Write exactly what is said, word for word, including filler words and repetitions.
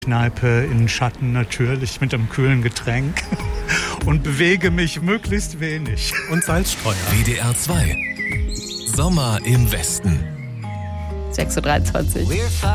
Kneipe in Schatten natürlich mit einem kühlen Getränk und bewege mich möglichst wenig. Und Salzstreuer. W D R zwei. Sommer im Westen. sechs Uhr dreiundzwanzig.